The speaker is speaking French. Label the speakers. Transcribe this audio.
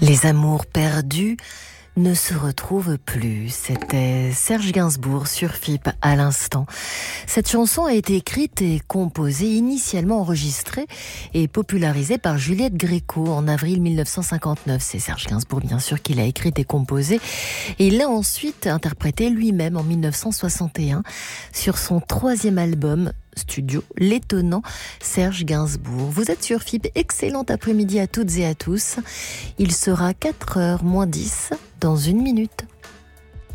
Speaker 1: Les amours perdus ne se retrouvent plus. C'était Serge Gainsbourg sur FIP à l'instant. Cette chanson a été écrite et composée, initialement enregistrée et popularisée par Juliette Gréco en avril 1959. C'est Serge Gainsbourg, bien sûr, qui l'a écrite et composée. Et il l'a ensuite interprétée lui-même en 1961 sur son 3e album studio, l'étonnant Serge Gainsbourg. Vous êtes sur FIP, excellent après-midi à toutes et à tous. Il sera 4h moins 10 dans 1 minute.